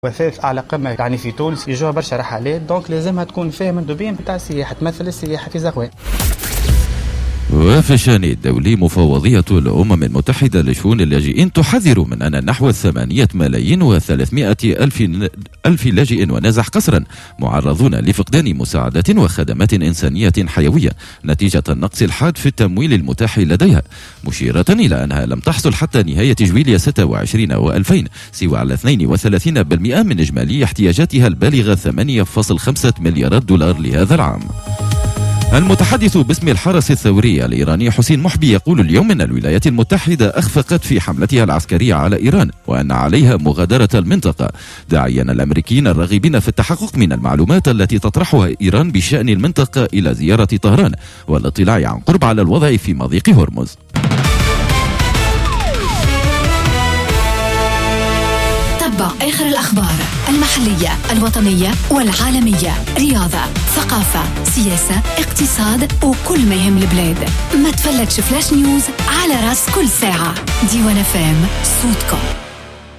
وثائق على قمة يعني في تونس يجوها برشا رحلات، دونك لازمها تكون فيها مندوبين بتاع السياحة تمثل السياحة في زغوان. وفي الشأن الدولي، مفوضية الأمم المتحدة لشؤون اللاجئين تحذر من أن نحو 8,300,000 لاجئ ونازح قسرا معرضون لفقدان مساعدات وخدمات إنسانية حيوية نتيجة النقص الحاد في التمويل المتاح لديها، مشيرة إلى أنها لم تحصل حتى نهاية جويلية 26 و2000 سوى على 32% من إجمالي احتياجاتها البالغة 8.5 مليارات دولار لهذا العام. المتحدث باسم الحرس الثوري الإيراني حسين محبي يقول اليوم أن الولايات المتحدة أخفقت في حملتها العسكرية على إيران وأن عليها مغادرة المنطقة، داعيا الأمريكيين الراغبين في التحقق من المعلومات التي تطرحها إيران بشأن المنطقة إلى زيارة طهران والاطلاع عن قرب على الوضع في مضيق هرمز. آخر الأخبار المحلية الوطنية والعالمية، رياضة، ثقافة، سياسة، اقتصاد وكل ما يهم البلاد. ما تفلتش فلاش نيوز على راس كل ساعة. ديوان FM صوتكم.